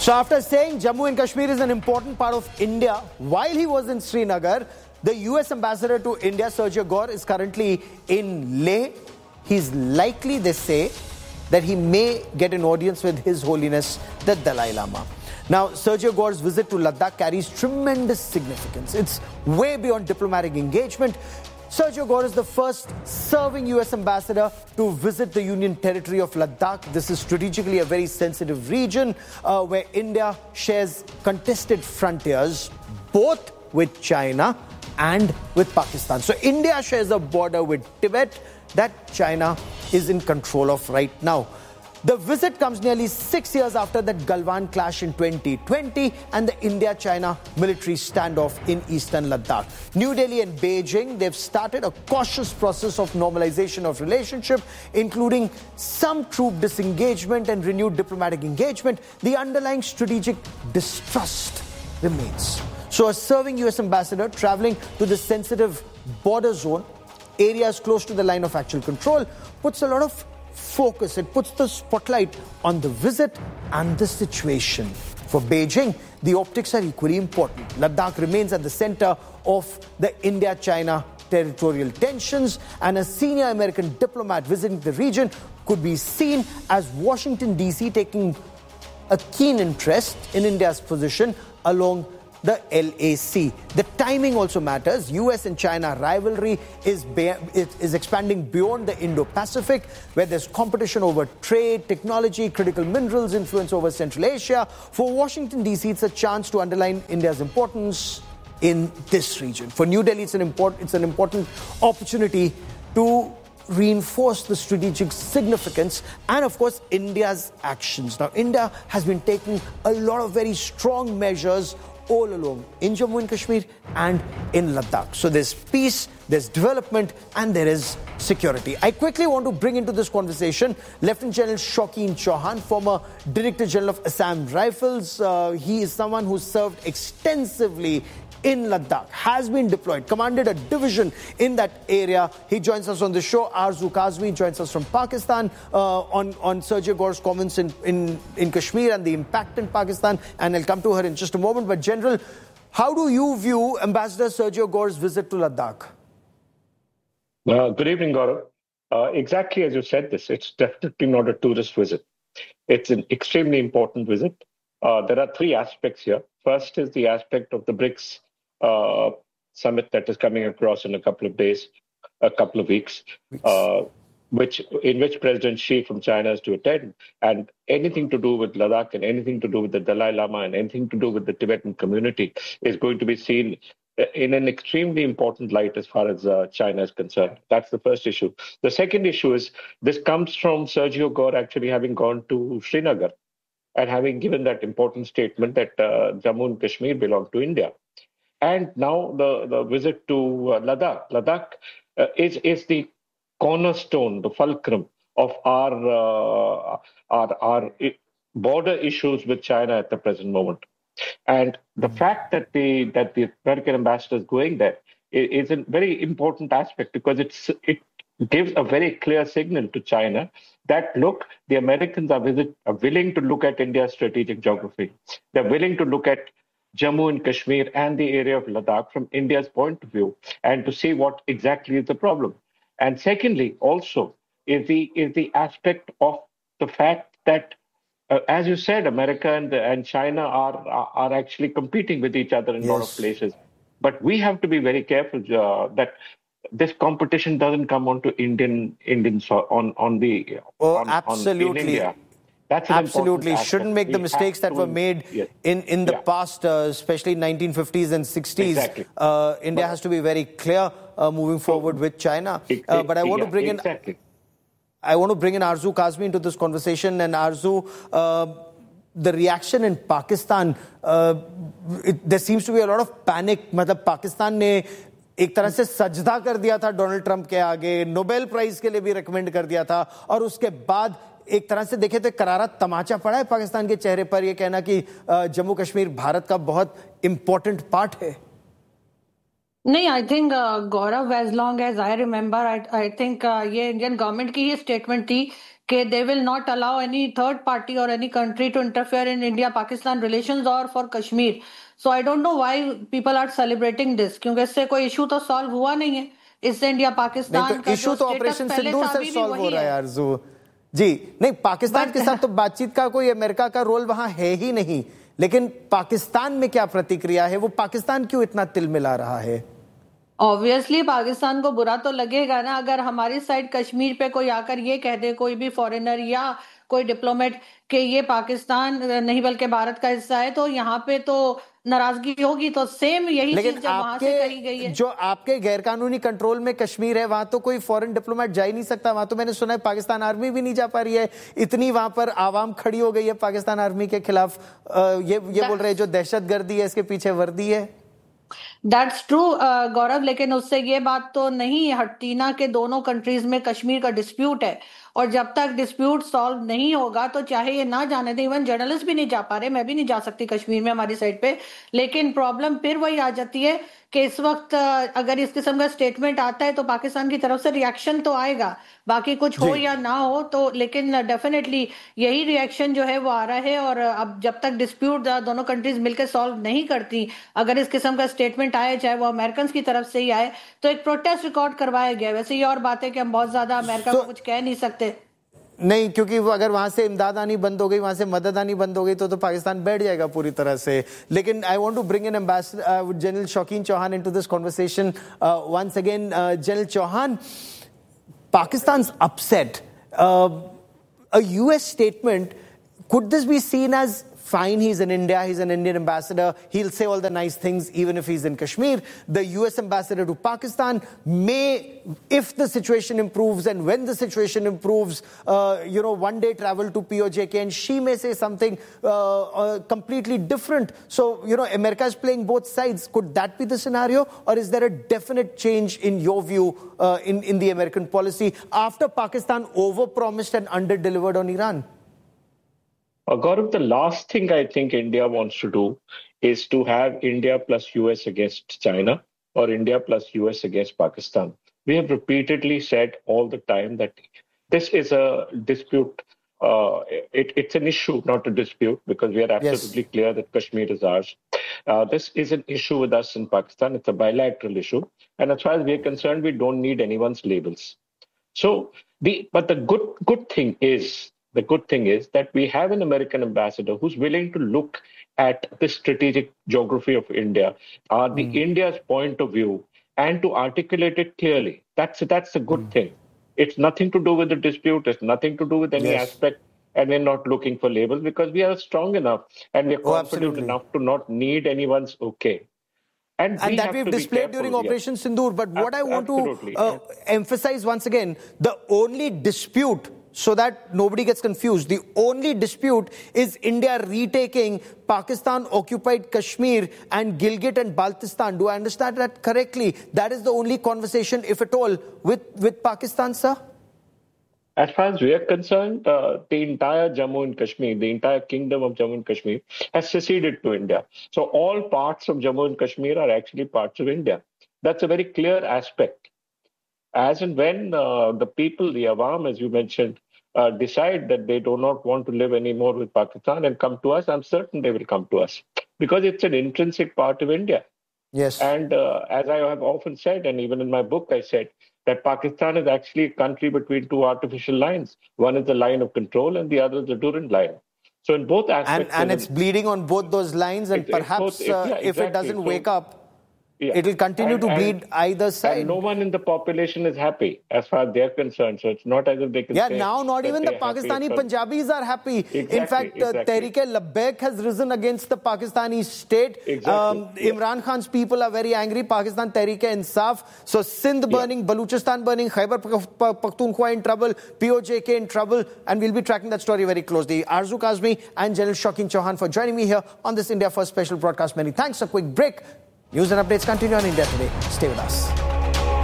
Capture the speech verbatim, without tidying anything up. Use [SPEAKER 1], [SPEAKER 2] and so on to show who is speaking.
[SPEAKER 1] So after saying Jammu and Kashmir is an important part of India, while he was in Srinagar, the U S ambassador to India, Sergio Gore, is currently in Leh. He's likely, they say, that he may get an audience with His Holiness the Dalai Lama. Now, Sergio Gore's visit to Ladakh carries tremendous significance. It's way beyond diplomatic engagement. Sergio Gore is the first serving U S ambassador to visit the Union Territory of Ladakh. This is strategically a very sensitive region uh, where India shares contested frontiers, both with China and with Pakistan. So India shares a border with Tibet that China is in control of right now. The visit comes nearly six years after that Galwan clash in twenty twenty and the India-China military standoff in eastern Ladakh. New Delhi and Beijing, they've started a cautious process of normalization of relationship, including some troop disengagement and renewed diplomatic engagement. The underlying strategic distrust remains. So a serving U S ambassador traveling to the sensitive border zone, areas close to the line of actual control, puts a lot of focus. It puts the spotlight on the visit and the situation. For Beijing, the optics are equally important. Ladakh remains at the center of the India-China territorial tensions, and a senior American diplomat visiting the region could be seen as Washington, D C taking a keen interest in India's position along the L A C. The timing also matters. U S and China rivalry is, is expanding beyond the Indo-Pacific, where there's competition over trade, technology, critical minerals, influence over Central Asia. For Washington, D C, it's a chance to underline India's importance in this region. For New Delhi, it's an, import, it's an important opportunity to reinforce the strategic significance and, of course, India's actions. Now, India has been taking a lot of very strong measures all along in Jammu and Kashmir and in Ladakh. So there's peace, there's development, and there is security. I quickly want to bring into this conversation Lieutenant General Shaukin Chauhan, former Director General of Assam Rifles. Uh, he is someone who served extensively in Ladakh, has been deployed, commanded a division in that area. He joins us on the show. Arzu Kazmi joins us from Pakistan uh, on, on Sergio Gore's comments in, in, in Kashmir and the impact in Pakistan. And I'll come to her in just a moment. But General, how do you view Ambassador Sergio Gore's visit to Ladakh?
[SPEAKER 2] Uh, good evening, Gaurav. Uh, exactly as you said this, it's definitely not a tourist visit. It's an extremely important visit. Uh, there are three aspects here. First is the aspect of the BRICS Uh, summit that is coming across in a couple of days, a couple of weeks, uh, which in which President Xi from China is to attend, and anything to do with Ladakh and anything to do with the Dalai Lama and anything to do with the Tibetan community is going to be seen in an extremely important light as far as uh, China is concerned. That's the first issue. The second issue is this comes from Sergio Gore actually having gone to Srinagar and having given that important statement that uh, Jammu and Kashmir belong to India. And now the, the visit to uh, Ladakh. Ladakh uh, is, is the cornerstone, the fulcrum of our, uh, our, our border issues with China at the present moment. And the mm-hmm. fact that the, that the American ambassador is going there is a very important aspect because it's, it gives a very clear signal to China that, look, the Americans are, visit, are willing to look at India's strategic geography. They're willing to look at Jammu and Kashmir and the area of Ladakh from India's point of view and to see what exactly is the problem. And secondly, also, is the is the aspect of the fact that, uh, as you said, America and, and China are, are are actually competing with each other in yes. a lot of places. But we have to be very careful uh, that this competition doesn't come onto Indian Indian so on on the
[SPEAKER 1] oh,
[SPEAKER 2] on,
[SPEAKER 1] absolutely.
[SPEAKER 2] On, in India.
[SPEAKER 1] That's Absolutely. Shouldn't make the mistakes that to, were made yes. in, in the yeah. past, uh, especially in nineteen fifties and sixties.
[SPEAKER 2] Exactly.
[SPEAKER 1] Uh, India but, has to be very clear uh, moving forward with China. Uh, but I want yeah, to bring
[SPEAKER 2] exactly.
[SPEAKER 1] in I want to bring in Arzu Kazmi into this conversation. And Arzu, uh, the reaction in Pakistan, uh, it, there seems to be a lot of panic. मतलब Pakistan ने एक तरह से सजदा कर दिया था Donald Trump के आगे, नोबेल प्राइज के लिए भी रिकमेंड कर दिया था, और उसके बाद एक तरह से देखे तो करारा तमाचा पड़ा है पाकिस्तान के चेहरे पर, ये कहना कि जम्मू कश्मीर भारत का बहुत इंपॉर्टेंट पार्ट है.
[SPEAKER 3] नहीं, I think Gaurav, as long as I remember, I think ये इंडियन गवर्नमेंट की ये स्टेटमेंट थी कि they will not allow any third party or any country to interfere in India-Pakistan relations or for Kashmir. So I don't know why people are celebrating this, क्योंकि इससे कोई issue तो solve हुआ नहीं है. इससे इंडिया पाकिस्तान का
[SPEAKER 1] issue तो ऑपरेशन सिंदूर से solve हो रहा है आरजू जी. नहीं, पाकिस्तान के साथ तो बातचीत का कोई अमेरिका का रोल वहां है ही नहीं, लेकिन पाकिस्तान में क्या प्रतिक्रिया है? वो पाकिस्तान क्यों इतना तिल मिला रहा है?
[SPEAKER 3] ऑब्वियसली पाकिस्तान को बुरा तो लगेगा ना, अगर हमारी साइड कश्मीर पे कोई आकर ये कह दे, कोई भी फॉरेनर या कोई डिप्लोमेट, कि ये पाकिस्तान नहीं बल्कि भारत का हिस्सा है, तो यहाँ पे तो नाराजगी होगी. तो सेम यही चीज जब वहां से कही गई है.
[SPEAKER 1] जो आपके गैर कानूनी कंट्रोल में कश्मीर है, वहां तो कोई फॉरेन डिप्लोमेट जा ही नहीं सकता. वहां तो मैंने सुना है पाकिस्तान आर्मी भी नहीं जा पा रही है. इतनी वहां पर आवाम खड़ी हो गई है पाकिस्तान आर्मी के खिलाफ. ये ये बोल रहे हैं जो दहशतगर्दी है इसके पीछे वर्दी है.
[SPEAKER 3] दैट्स ट्रू गौरव, लेकिन उससे ये बात तो नहीं हटती ना कि दोनों कंट्रीज में कश्मीर का डिस्प्यूट है, और जब तक डिस्प्यूट सॉल्व नहीं होगा तो चाहे ये ना जाने दें. इवन जर्नलिस्ट भी नहीं जा पा रहे, मैं भी नहीं जा सकती कश्मीर में हमारी साइड पे. लेकिन प्रॉब्लम फिर वही आ जाती है कि इस वक्त अगर इस किस्म का स्टेटमेंट आता है तो पाकिस्तान की तरफ से रिएक्शन तो आएगा, बाकी कुछ हो या ना हो तो, लेकिन डेफिनेटली यही रिएक्शन जो है वो आ रहा है. और अब जब तक डिस्प्यूट दोनों कंट्रीज मिलकर सॉल्व नहीं करती, अगर इस किस्म का स्टेटमेंट आए, चाहे वो अमेरिकन की तरफ से ही आए, तो एक प्रोटेस्ट रिकॉर्ड करवाया गया. वैसे ये और बात है कि हम बहुत ज्यादा अमेरिका को कुछ कह नहीं सकते.
[SPEAKER 1] नहीं, क्योंकि वो अगर वहां से इमदाद आनी बंद हो गई, वहां से मदद आनी बंद हो गई, तो तो पाकिस्तान बैठ जाएगा पूरी तरह से. लेकिन I want to bring in ambassador general शौकीन Chauhan into this conversation once again. General Chauhan, Pakistan's upset. Uh, a U S statement, could this be seen as fine? He's in India, he's an Indian ambassador, he'll say all the nice things even if he's in Kashmir. The U S ambassador to Pakistan may, if the situation improves and when the situation improves, uh, you know, one day travel to P O J K and she may say something uh, uh, completely different. So, you know, America is playing both sides. Could that be the scenario? Or is there a definite change in your view uh, in, in the American policy after Pakistan overpromised and underdelivered on Iran?
[SPEAKER 2] Uh, Gaurav, the last thing I think India wants to do is to have India plus U S against China or India plus U S against Pakistan. We have repeatedly said all the time that this is a dispute. Uh, it, it's an issue, not a dispute, because we are absolutely yes. clear that Kashmir is ours. Uh, this is an issue with us in Pakistan. It's a bilateral issue. And as far as we are concerned, we don't need anyone's labels. So, the but the good good thing is, The good thing is that we have an American ambassador who's willing to look at the strategic geography of India, uh, the mm. India's point of view, and to articulate it clearly. That's that's a good mm. thing. It's nothing to do with the dispute. It's nothing to do with any yes. aspect. And we're not looking for labels because we are strong enough and we're confident oh, absolutely. enough to not need anyone's okay.
[SPEAKER 1] And, and we that we've displayed during yeah. Operation Sindoor. But what I want absolutely. to uh, emphasize once again, the only dispute, so that nobody gets confused, the only dispute is India retaking Pakistan-occupied Kashmir and Gilgit and Baltistan. Do I understand that correctly? That is the only conversation, if at all, with, with Pakistan, sir?
[SPEAKER 2] As far as we are concerned, uh, the entire Jammu and Kashmir, the entire kingdom of Jammu and Kashmir has seceded to India. So all parts of Jammu and Kashmir are actually parts of India. That's a very clear aspect. As and when uh, the people, the Awam, as you mentioned, uh, decide that they do not want to live anymore with Pakistan and come to us, I'm certain they will come to us because it's an intrinsic part of India.
[SPEAKER 1] Yes.
[SPEAKER 2] And uh, as I have often said, and even in my book, I said that Pakistan is actually a country between two artificial lines. One is the line of control and the other is the Durand line. So in both aspects...
[SPEAKER 1] And, and it's bleeding on both those lines, and it, perhaps both, it, yeah, uh, exactly. if it doesn't so, wake up, yeah. it will continue and, to bleed and, either side.
[SPEAKER 2] And no one in the population is happy as far as they're concerned. So it's not as if they can
[SPEAKER 1] Yeah,
[SPEAKER 2] say
[SPEAKER 1] now not even the Pakistani Punjabis are happy.
[SPEAKER 2] Exactly,
[SPEAKER 1] in fact,
[SPEAKER 2] exactly.
[SPEAKER 1] uh, Tehreek-e-Labbaik has risen against the Pakistani state.
[SPEAKER 2] Exactly.
[SPEAKER 1] Um, yeah. Imran Khan's people are very angry. Pakistan Tehreek-e-Insaf. So Sindh burning, yeah. Baluchistan burning, Khyber Pakhtunkhwa in trouble, P O J K in trouble. And we'll be tracking that story very closely. Arzu Kazmi and General Shaukin Chauhan for joining me here on this India First special broadcast. Many thanks. A quick break. News and updates continue on India Today. Stay with us.